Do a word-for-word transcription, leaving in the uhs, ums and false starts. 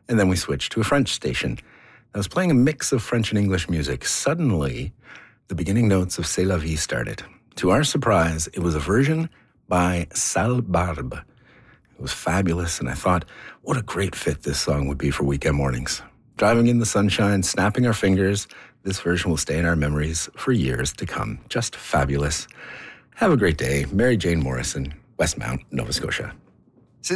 And then we switched to a French station that was playing a mix of French and English music. Suddenly, the beginning notes of C'est la vie started. To our surprise, it was a version by Salle Barbe. It was fabulous, and I thought, what a great fit this song would be for weekend mornings. Driving in the sunshine, snapping our fingers, this version will stay in our memories for years to come. Just fabulous. Have a great day. Mary Jane Morrison, Westmount, Nova Scotia.